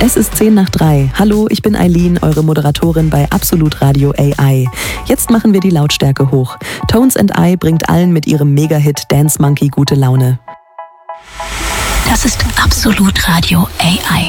Es ist 3:10. Hallo, ich bin Eileen, eure Moderatorin bei Absolut Radio AI. Jetzt machen wir die Lautstärke hoch. Tones and I bringt allen mit ihrem Mega-Hit Dance Monkey gute Laune. Das ist Absolut Radio AI.